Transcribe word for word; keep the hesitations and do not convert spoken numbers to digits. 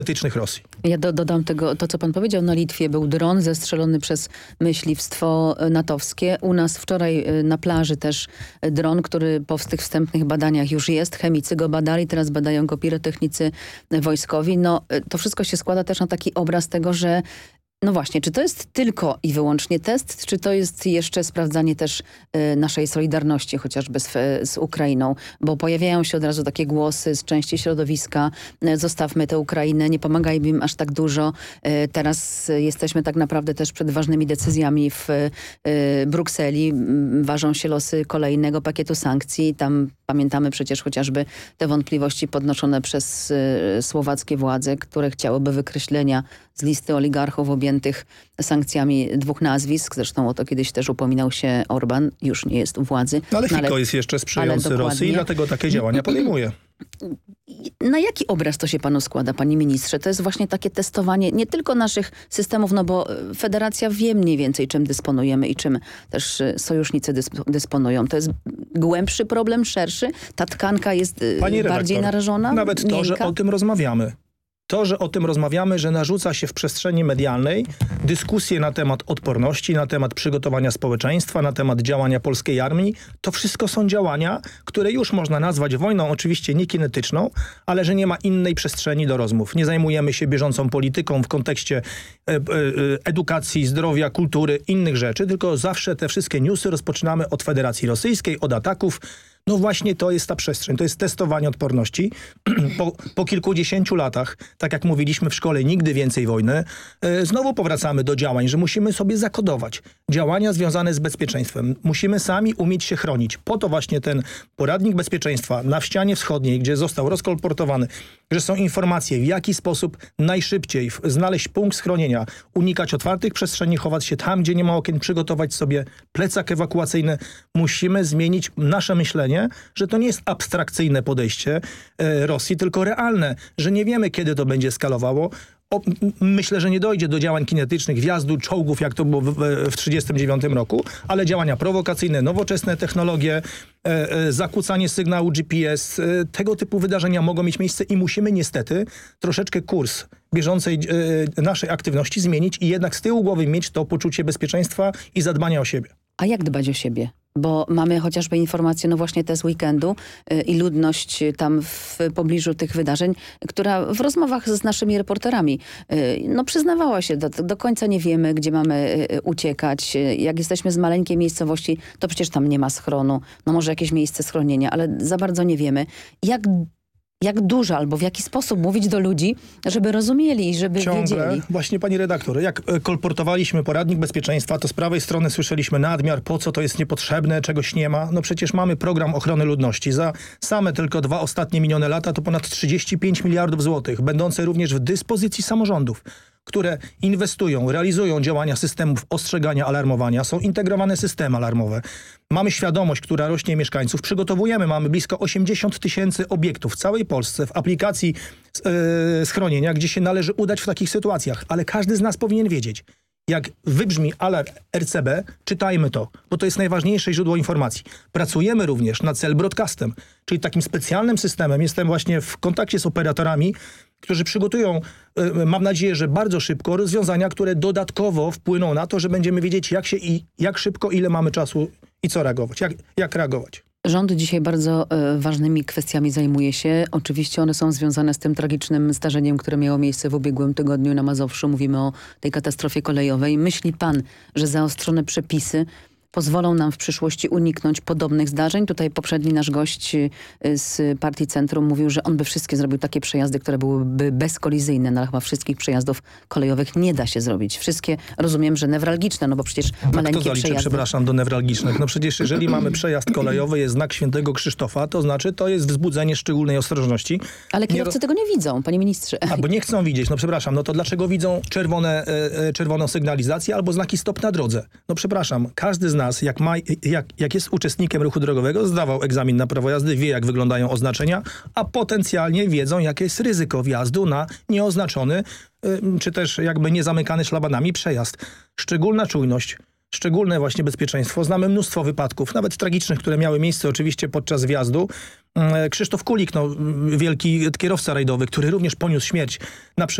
politycznych Rosji. Ja do, dodam tego, to co pan powiedział, na Litwie był dron zestrzelony przez myśliwstwo natowskie. U nas wczoraj na plaży też dron, który po tych wstępnych badaniach już jest. Chemicy go badali, teraz badają go pirotechnicy wojskowi. No to wszystko się składa też na taki obraz tego, że no właśnie, czy to jest tylko i wyłącznie test, czy to jest jeszcze sprawdzanie też y, naszej solidarności, chociażby z, z Ukrainą? Bo pojawiają się od razu takie głosy z części środowiska, y, zostawmy tę Ukrainę, nie pomagajmy im aż tak dużo. Y, teraz y, jesteśmy tak naprawdę też przed ważnymi decyzjami w y, Brukseli. Y, ważą się losy kolejnego pakietu sankcji. Tam pamiętamy przecież chociażby te wątpliwości podnoszone przez y, słowackie władze, które chciałyby wykreślenia z listy oligarchów objętych sankcjami dwóch nazwisk. Zresztą o to kiedyś też upominał się Orban. Już nie jest u władzy. No ale no, Fico jest jeszcze sprzyjający Rosji i dlatego takie działania podejmuje. Na jaki obraz to się panu składa, panie ministrze? To jest właśnie takie testowanie nie tylko naszych systemów, no bo Federacja wie mniej więcej, czym dysponujemy i czym też sojusznicy dysp dysponują. To jest głębszy problem, szerszy? Ta tkanka jest Pani bardziej redaktor, narażona? Nawet to, miękka? że o tym rozmawiamy. To, że o tym rozmawiamy, że narzuca się w przestrzeni medialnej dyskusje na temat odporności, na temat przygotowania społeczeństwa, na temat działania polskiej armii, to wszystko są działania, które już można nazwać wojną, oczywiście nie kinetyczną, ale że nie ma innej przestrzeni do rozmów. Nie zajmujemy się bieżącą polityką w kontekście e, e, edukacji, zdrowia, kultury, innych rzeczy, tylko zawsze te wszystkie newsy rozpoczynamy od Federacji Rosyjskiej, od ataków. No właśnie to jest ta przestrzeń, to jest testowanie odporności. Po, po kilkudziesięciu latach, tak jak mówiliśmy w szkole, nigdy więcej wojny, yy, znowu powracamy do działań, że musimy sobie zakodować działania związane z bezpieczeństwem. Musimy sami umieć się chronić. Po to właśnie ten poradnik bezpieczeństwa na ścianie wschodniej, gdzie został rozkolportowany, że są informacje, w jaki sposób najszybciej znaleźć punkt schronienia, unikać otwartych przestrzeni, chować się tam, gdzie nie ma okien, przygotować sobie plecak ewakuacyjny. Musimy zmienić nasze myślenie, że to nie jest abstrakcyjne podejście e, Rosji, tylko realne, że nie wiemy, kiedy to będzie skalowało. O, myślę, że nie dojdzie do działań kinetycznych, wjazdu czołgów, jak to było w, w, w tysiąc dziewięćset trzydziestym dziewiątym roku, ale działania prowokacyjne, nowoczesne technologie, e, e, zakłócanie sygnału G P S, e, tego typu wydarzenia mogą mieć miejsce i musimy niestety troszeczkę kurs bieżącej e, naszej aktywności zmienić i jednak z tyłu głowy mieć to poczucie bezpieczeństwa i zadbania o siebie. A jak dbać o siebie? Bo mamy chociażby informacje, no właśnie te z weekendu y, i ludność tam w pobliżu tych wydarzeń, która w rozmowach z naszymi reporterami y, no przyznawała się, do, do końca nie wiemy, gdzie mamy y, uciekać. Y, jak jesteśmy z maleńkiej miejscowości, to przecież tam nie ma schronu. No może jakieś miejsce schronienia, ale za bardzo nie wiemy. Jak Jak dużo albo w jaki sposób mówić do ludzi, żeby rozumieli i żeby Ciągle, wiedzieli. Właśnie pani redaktor, jak kolportowaliśmy poradnik bezpieczeństwa, to z prawej strony słyszeliśmy nadmiar, po co to jest niepotrzebne, czegoś nie ma. No przecież mamy program ochrony ludności. Za same tylko dwa ostatnie minione lata to ponad trzydzieści pięć miliardów złotych, będące również w dyspozycji samorządów, które inwestują, realizują działania systemów ostrzegania, alarmowania. Są integrowane systemy alarmowe. Mamy świadomość, która rośnie mieszkańców. Przygotowujemy, mamy blisko osiemdziesiąt tysięcy obiektów w całej Polsce w aplikacji yy, schronienia, gdzie się należy udać w takich sytuacjach. Ale każdy z nas powinien wiedzieć, jak wybrzmi alarm R C B, czytajmy to, bo to jest najważniejsze źródło informacji. Pracujemy również nad cell broadcastem, czyli takim specjalnym systemem. Jestem właśnie w kontakcie z operatorami, którzy przygotują, y, mam nadzieję, że bardzo szybko, rozwiązania, które dodatkowo wpłyną na to, że będziemy wiedzieć, jak się i jak szybko, ile mamy czasu i co reagować, jak, jak reagować. Rząd dzisiaj bardzo y, ważnymi kwestiami zajmuje się. Oczywiście one są związane z tym tragicznym zdarzeniem, które miało miejsce w ubiegłym tygodniu na Mazowszu. Mówimy o tej katastrofie kolejowej. Myśli pan, że zaostrzone przepisy pozwolą nam w przyszłości uniknąć podobnych zdarzeń? Tutaj poprzedni nasz gość z Partii Centrum mówił, że on by wszystkie zrobił takie przejazdy, które byłyby bezkolizyjne. No, chyba wszystkich przejazdów kolejowych nie da się zrobić. Wszystkie, rozumiem, że newralgiczne, no bo przecież A maleńkie kto zaliczy, przejazdy... przepraszam, do newralgicznych? No przecież jeżeli mamy przejazd kolejowy, jest znak Świętego Krzysztofa, to znaczy to jest wzbudzenie szczególnej ostrożności. Ale kierowcy nie... tego nie widzą, panie ministrze. Albo nie chcą widzieć, no przepraszam, no to dlaczego widzą czerwone, e, czerwoną sygnalizację albo znaki stop na drodze? No przepraszam, każdy z nas, jak, ma, jak, jak jest uczestnikiem ruchu drogowego, zdawał egzamin na prawo jazdy, wie, jak wyglądają oznaczenia, a potencjalnie wiedzą, jakie jest ryzyko wjazdu na nieoznaczony, y, czy też jakby niezamykany szlabanami przejazd. Szczególna czujność, szczególne właśnie bezpieczeństwo. Znamy mnóstwo wypadków, nawet tragicznych, które miały miejsce oczywiście podczas wjazdu. Krzysztof Kulik, no, wielki kierowca rajdowy, który również poniósł śmierć na